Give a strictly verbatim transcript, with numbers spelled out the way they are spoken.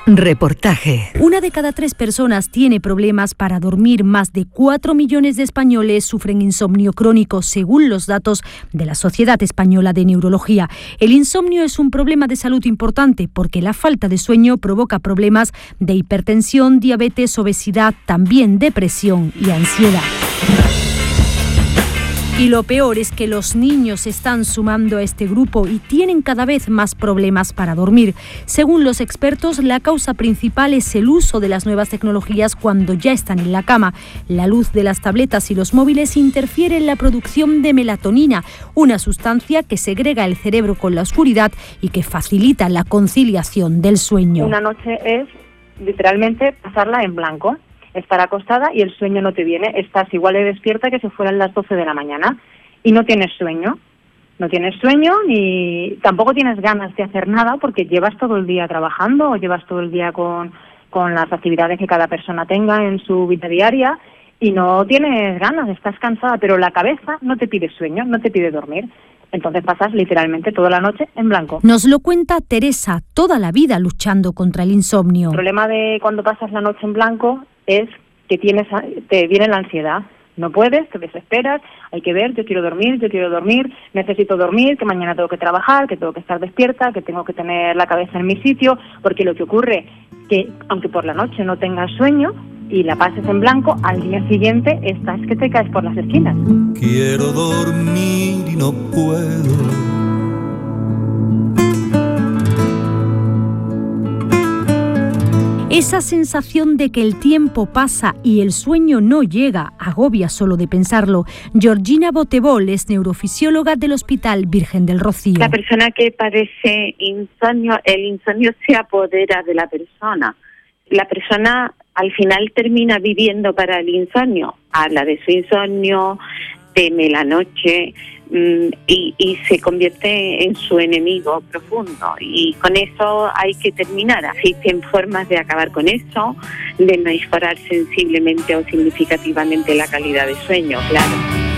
Reportaje. Una de cada tres personas tiene problemas para dormir. Más de cuatro millones de españoles sufren insomnio crónico, según los datos de la Sociedad Española de Neurología. El insomnio es un problema de salud importante porque la falta de sueño provoca problemas de hipertensión, diabetes, obesidad, también depresión y ansiedad. Y lo peor es que los niños se están sumando a este grupo y tienen cada vez más problemas para dormir. Según los expertos, la causa principal es el uso de las nuevas tecnologías cuando ya están en la cama. La luz de las tabletas y los móviles interfiere en la producción de melatonina, una sustancia que segrega el cerebro con la oscuridad y que facilita la conciliación del sueño. Una noche es literalmente pasarla en blanco. Estar acostada y el sueño no te viene, estás igual de despierta que si fueran las doce de la mañana y no tienes sueño, no tienes sueño ni tampoco tienes ganas de hacer nada porque llevas todo el día trabajando o llevas todo el día con, con las actividades que cada persona tenga en su vida diaria y no tienes ganas, estás cansada, pero la cabeza no te pide sueño, no te pide dormir. Entonces pasas literalmente toda la noche en blanco. Nos lo cuenta Teresa, toda la vida luchando contra el insomnio. El problema de cuando pasas la noche en blanco es que tienes, te viene la ansiedad. No puedes, te desesperas, hay que ver, yo quiero dormir, yo quiero dormir, necesito dormir, que mañana tengo que trabajar, que tengo que estar despierta, que tengo que tener la cabeza en mi sitio, porque lo que ocurre que aunque por la noche no tengas sueño y la pases en blanco, al día siguiente estás que te caes por las esquinas. Quiero dormir y no puedo. Esa sensación de que el tiempo pasa y el sueño no llega agobia solo de pensarlo. Georgina Botebol es neurofisióloga del Hospital Virgen del Rocío. La persona que padece insomnio, el insomnio se apodera de la persona. La persona al final termina viviendo para el insomnio. Habla de su insomnio, teme la noche mmm, y, y se convierte en su enemigo profundo. Y con eso hay que terminar. Existen formas de acabar con eso, de mejorar sensiblemente o significativamente la calidad de sueño, claro.